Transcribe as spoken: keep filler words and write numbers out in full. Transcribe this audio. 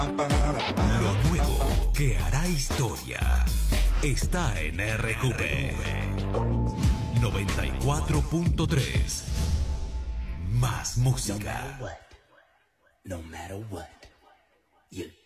Lo nuevo que hará historia está en R Q P noventa y cuatro punto tres. Más música. No matter what, no matter what, you